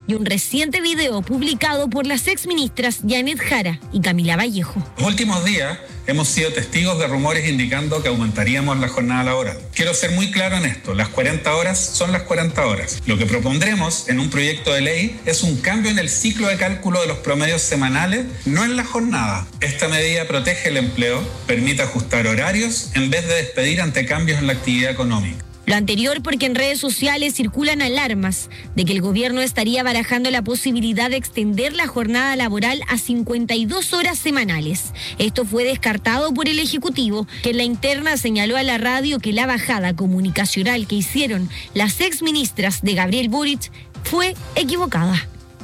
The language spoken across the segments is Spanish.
y un reciente video publicado por las exministras Janet Jara y Camila Vallejo. Los últimos días hemos sido testigos de rumores indicando que aumentaríamos la jornada laboral. Quiero ser muy claro en esto, las 40 horas son las 40 horas. Lo que propondremos en un proyecto de ley es un cambio en el ciclo de cálculo de los promedios semanales, no en la jornada. Esta medida protege el empleo, permite ajustar horarios en vez de despedir ante cambios en la actividad económica. Lo anterior porque en redes sociales circulan alarmas de que el gobierno estaría barajando la posibilidad de extender la jornada laboral a 52 horas semanales. Esto fue descartado por el Ejecutivo, que en la interna señaló a la radio que la bajada comunicacional que hicieron las exministras de Gabriel Boric fue equivocada.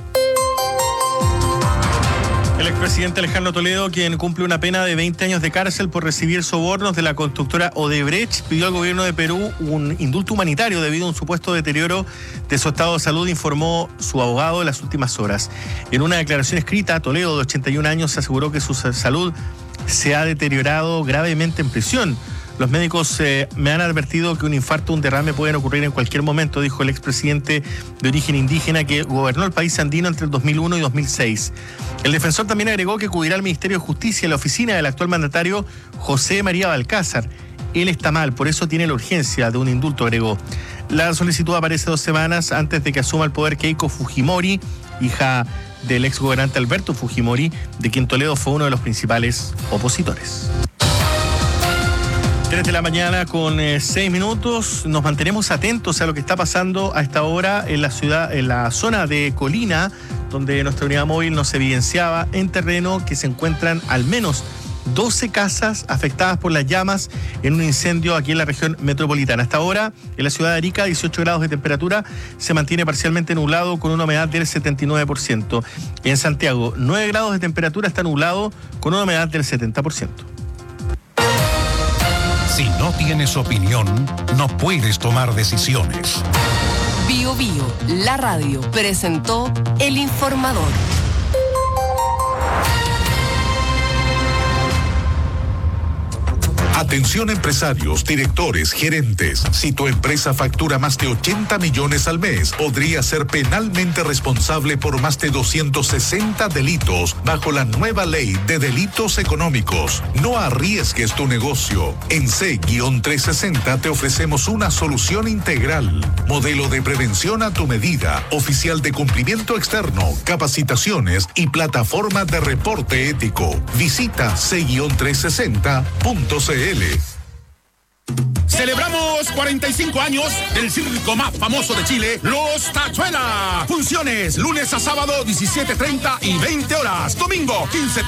El expresidente Alejandro Toledo, quien cumple una pena de 20 años de cárcel por recibir sobornos de la constructora Odebrecht, pidió al gobierno de Perú un indulto humanitario debido a un supuesto deterioro de su estado de salud, informó su abogado en las últimas horas. En una declaración escrita, Toledo, de 81 años, aseguró que su salud se ha deteriorado gravemente en prisión. Los médicos me han advertido que un infarto o un derrame pueden ocurrir en cualquier momento, dijo el expresidente de origen indígena que gobernó el país andino entre el 2001 y 2006. El defensor también agregó que acudirá al Ministerio de Justicia en la oficina del actual mandatario José María Balcázar. Él está mal, por eso tiene la urgencia de un indulto, agregó. La solicitud aparece 2 semanas antes de que asuma el poder Keiko Fujimori, hija del exgobernante Alberto Fujimori, de quien Toledo fue uno de los principales opositores. 3 de la mañana con 6 minutos. Nos mantenemos atentos a lo que está pasando a esta hora en la ciudad, en la zona de Colina, donde nuestra unidad móvil nos evidenciaba en terreno que se encuentran al menos 12 casas afectadas por las llamas en un incendio aquí en la región metropolitana. Hasta ahora, en la ciudad de Arica, 18 grados de temperatura, se mantiene parcialmente nublado con una humedad del 79%. En Santiago, 9 grados de temperatura, está nublado con una humedad del 70%. Si no tienes opinión, no puedes tomar decisiones. Bio Bio, la radio, presentó El Informador. Atención empresarios, directores, gerentes. Si tu empresa factura más de 80 millones al mes, podría ser penalmente responsable por más de 260 delitos bajo la nueva ley de delitos económicos. No arriesgues tu negocio. En C-360 te ofrecemos una solución integral. Modelo de prevención a tu medida, oficial de cumplimiento externo, capacitaciones y plataforma de reporte ético. Visita C-360.cl. Celebramos 45 años del circo más famoso de Chile, Los Tachuelas. Funciones lunes a sábado 17:30 y 20 horas. Domingo 15:30.